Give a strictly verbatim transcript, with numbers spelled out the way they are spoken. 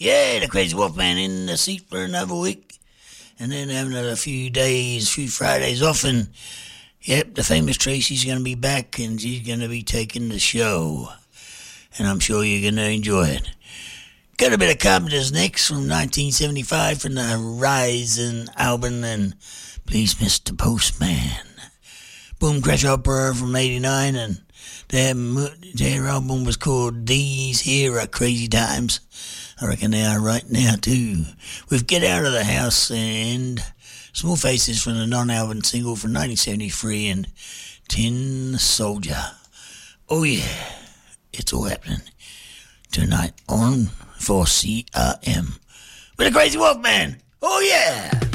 Yeah, the Crazy Wolfman in the seat for another week. And then having a few days, a few Fridays off. And, yep, the famous Tracy's going to be back and she's going to be taking the show. And I'm sure you're going to enjoy it. Got a bit of Carpenters next from nineteen seventy-five from the Horizon album. And Please Mister Postman. Boom Crash Opera from eighty-nine. And their, their album was called These Here Are Crazy Times. I reckon they are right now too. With Get Out of the House and Small Faces from the non-album single from nineteen seventy-three and Tin Soldier. Oh yeah, it's all happening tonight on four C R M with the Crazy Wolfman. Oh yeah.